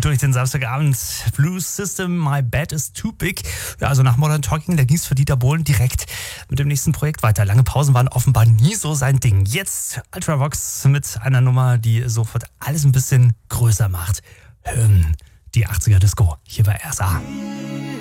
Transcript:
durch den Samstagabend. Blues System, My Bad is Too Big. Ja, also nach Modern Talking, da ging es für Dieter Bohlen direkt mit dem nächsten Projekt weiter. Lange Pausen waren offenbar nie so sein Ding. Jetzt Ultravox mit einer Nummer, die sofort alles ein bisschen größer macht. Die 80er Disco hier bei RSA.